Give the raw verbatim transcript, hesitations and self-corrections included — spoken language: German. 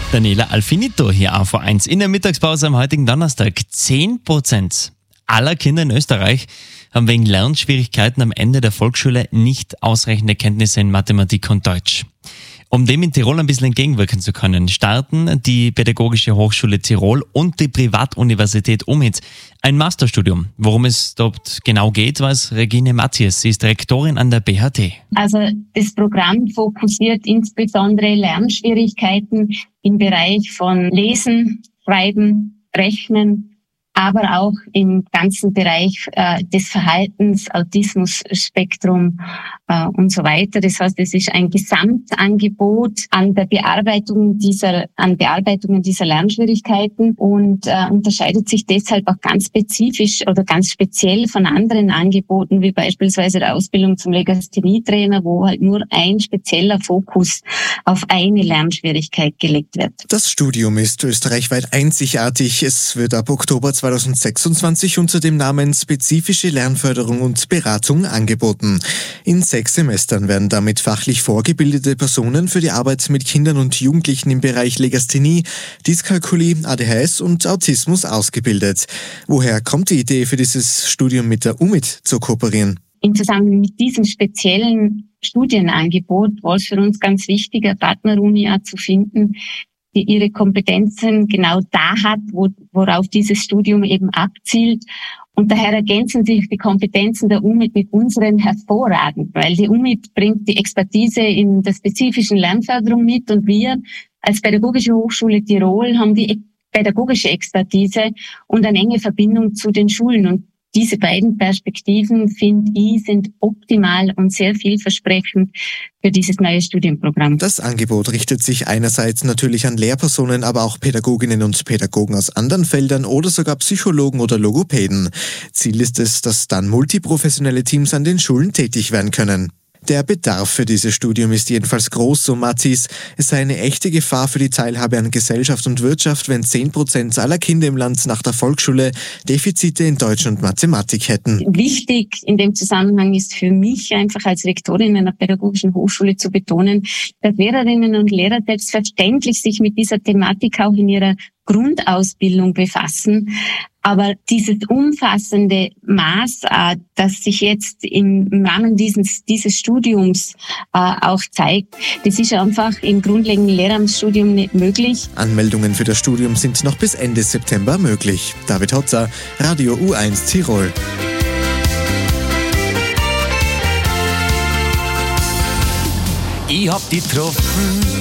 Daniela Alfinito hier A V eins in der Mittagspause am heutigen Donnerstag. zehn Prozent aller Kinder in Österreich haben wegen Lernschwierigkeiten am Ende der Volksschule nicht ausreichende Kenntnisse in Mathematik und Deutsch. Um dem in Tirol ein bisschen entgegenwirken zu können, starten die Pädagogische Hochschule Tirol und die Privatuniversität UMIT ein Masterstudium. Worum es dort genau geht, weiß Regine Matthias. Sie ist Rektorin an der B H T. Also das Programm fokussiert insbesondere Lernschwierigkeiten im Bereich von Lesen, Schreiben, Rechnen, aber auch im ganzen Bereich äh, des Verhaltens, Autismus-Spektrum äh, und so weiter. Das heißt, es ist ein Gesamtangebot an der Bearbeitung dieser, an Bearbeitungen dieser Lernschwierigkeiten und äh, unterscheidet sich deshalb auch ganz spezifisch oder ganz speziell von anderen Angeboten, wie beispielsweise der Ausbildung zum Legasthenie-Trainer, wo halt nur ein spezieller Fokus auf eine Lernschwierigkeit gelegt wird. Das Studium ist österreichweit einzigartig. Es wird ab Oktober zweitausendsechsundzwanzig unter dem Namen Spezifische Lernförderung und Beratung angeboten. In sechs Semestern werden damit fachlich vorgebildete Personen für die Arbeit mit Kindern und Jugendlichen im Bereich Legasthenie, Dyskalkulie, A D H S und Autismus ausgebildet. Woher kommt die Idee für dieses Studium mit der UMIT zu kooperieren? Im Zusammenhang mit diesem speziellen Studienangebot war es für uns ganz wichtig, eine Partneruni auch zu finden, die ihre Kompetenzen genau da hat, wo, worauf dieses Studium eben abzielt. Und daher ergänzen sich die Kompetenzen der UMIT mit unseren hervorragend, weil die UMIT bringt die Expertise in der spezifischen Lernförderung mit und wir als Pädagogische Hochschule Tirol haben die pädagogische Expertise und eine enge Verbindung zu den Schulen. Und diese beiden Perspektiven, finde ich, sind optimal und sehr vielversprechend für dieses neue Studienprogramm. Das Angebot richtet sich einerseits natürlich an Lehrpersonen, aber auch Pädagoginnen und Pädagogen aus anderen Feldern oder sogar Psychologen oder Logopäden. Ziel ist es, dass dann multiprofessionelle Teams an den Schulen tätig werden können. Der Bedarf für dieses Studium ist jedenfalls groß, so Matthias. Es sei eine echte Gefahr für die Teilhabe an Gesellschaft und Wirtschaft, wenn zehn Prozent aller Kinder im Land nach der Volksschule Defizite in Deutsch und Mathematik hätten. Wichtig in dem Zusammenhang ist für mich einfach als Rektorin einer pädagogischen Hochschule zu betonen, dass Lehrerinnen und Lehrer selbstverständlich sich mit dieser Thematik auch in ihrer Grundausbildung befassen. Aber dieses umfassende Maß, äh, das sich jetzt im Rahmen dieses, dieses Studiums äh, auch zeigt, das ist einfach im grundlegenden Lehramtsstudium nicht möglich. Anmeldungen für das Studium sind noch bis Ende September möglich. David Hotzer, Radio U eins Tirol. Ich hab die getroffen.